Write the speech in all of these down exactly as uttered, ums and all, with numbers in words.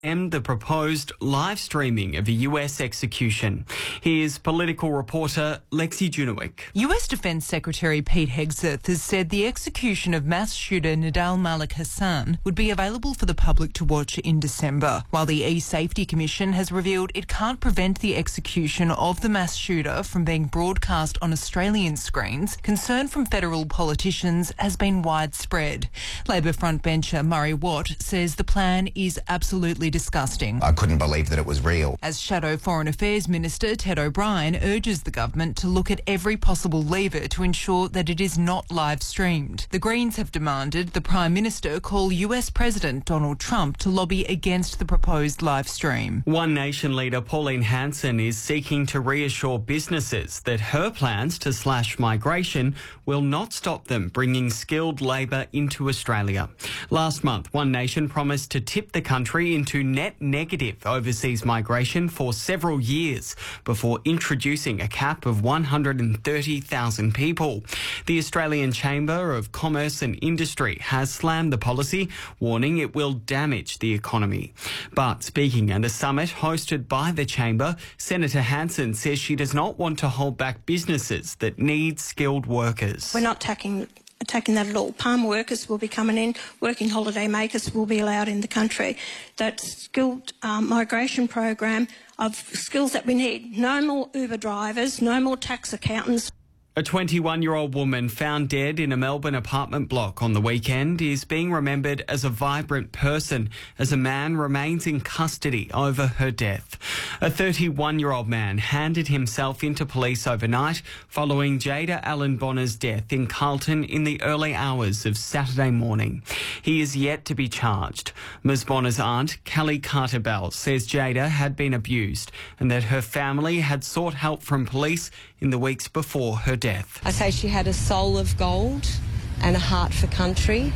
and the proposed live streaming of a U S execution. Here's political reporter Lexi Junowick. U S Defence Secretary Pete Hegseth has said the execution of mass shooter Nidal Malik Hassan would be available for the public to watch in December, while the E-Safety Commission has revealed it can't prevent the execution of the mass shooter from being broadcast on Australian screens. Concern from federal politicians has been widespread. Labor frontbencher Murray Watt says the plan is absolutely disgusting. I couldn't believe that it was real. As Shadow Foreign Affairs Minister Ted O'Brien urges the government to look at every possible lever to ensure that it is not live streamed. The Greens have demanded the Prime Minister call U S President Donald Trump to lobby against the proposed live stream. One Nation leader Pauline Hanson is seeking to reassure businesses that her plans to slash migration will not stop them bringing skilled labour into Australia. Last month, One Nation promised to tip the country into net negative overseas migration for several years before introducing a cap of one hundred thirty thousand people. The Australian Chamber of Commerce and Industry has slammed the policy, warning it will damage the economy. But speaking at a summit hosted by the Chamber, Senator Hanson says she does not want to hold back businesses that need skilled workers. We're not attacking attacking that at all. Palm workers will be coming in, working holiday makers will be allowed in the country. That skilled um, migration program of skills that we need. No more Uber drivers, no more tax accountants. A twenty-one-year-old woman found dead in a Melbourne apartment block on the weekend is being remembered as a vibrant person as a man remains in custody over her death. A thirty-one-year-old man handed himself into police overnight following Jada Allen Bonner's death in Carlton in the early hours of Saturday morning. He is yet to be charged. Miz Bonner's aunt, Kelly Carter-Bell, says Jada had been abused and that her family had sought help from police in the weeks before her death. I say she had a soul of gold and a heart for country.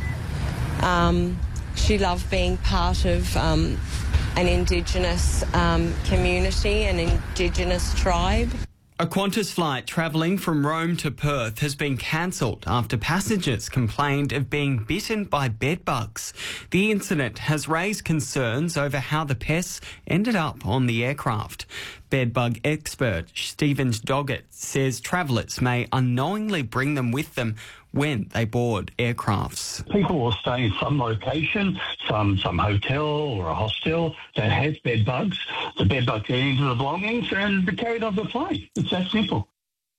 Um, she loved being part of um, an Indigenous um, community, an Indigenous tribe. A Qantas flight travelling from Rome to Perth has been cancelled after passengers complained of being bitten by bedbugs. The incident has raised concerns over how the pests ended up on the aircraft. Bedbug expert Stephen Doggett says travellers may unknowingly bring them with them when they board aircrafts. People will stay in some location, some some hotel or a hostel that has bed bugs. The bed bugs get into the belongings and be carried off the plane. It's that simple.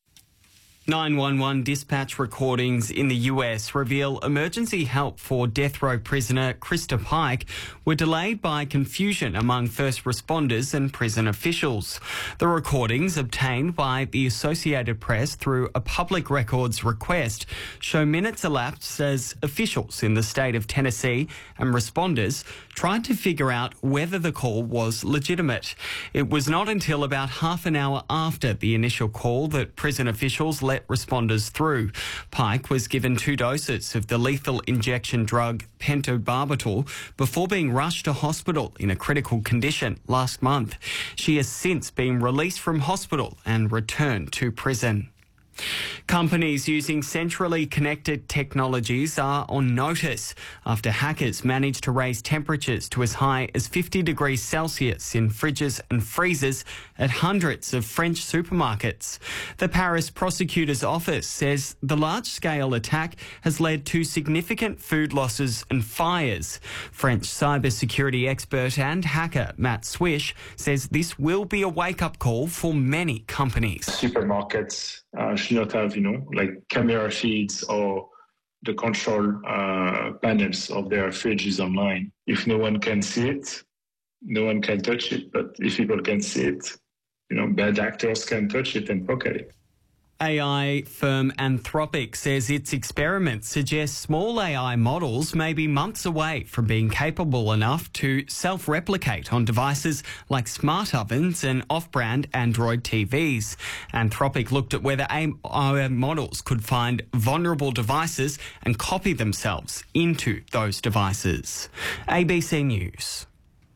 nine one one dispatch recordings in the U S reveal emergency help for death row prisoner Krista Pike were delayed by confusion among first responders and prison officials. The recordings obtained by the Associated Press through a public records request show minutes elapsed as officials in the state of Tennessee and responders tried to figure out whether the call was legitimate. It was not until about half an hour after the initial call that prison officials let responders through. Pike was given two doses of the lethal injection drug pentobarbital before being rushed to hospital in a critical condition last month. She has since been released from hospital and returned to prison. Companies using centrally connected technologies are on notice after hackers managed to raise temperatures to as high as fifty degrees Celsius in fridges and freezers at hundreds of French supermarkets. The Paris prosecutor's office says the large-scale attack has led to significant food losses and fires. French cybersecurity expert and hacker Matt Swish says this will be a wake-up call for many companies. Supermarkets uh, should not have, you know, like camera feeds or the control uh, panels of their fridges online. If no one can see it, no one can touch it. But if people can see it, you know, bad actors can touch it and poke at it. A I firm Anthropic says its experiments suggest small A I models may be months away from being capable enough to self-replicate on devices like smart ovens and off-brand Android T Vs. Anthropic looked at whether A I models could find vulnerable devices and copy themselves into those devices. A B C News.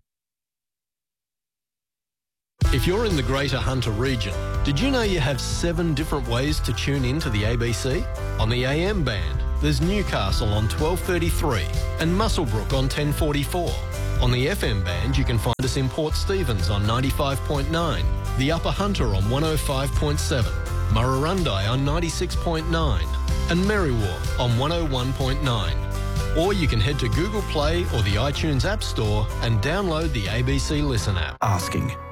If you're in the Greater Hunter region, did you know you have seven different ways to tune in to the A B C? On the A M band, there's Newcastle on twelve thirty-three and Muswellbrook on ten forty-four. On the F M band, you can find us in Port Stephens on ninety-five point nine, the Upper Hunter on one oh five point seven, Murrurundi on ninety-six point nine and Merriwa on one oh one point nine. Or you can head to Google Play or the iTunes App Store and download the A B C Listen app. Asking,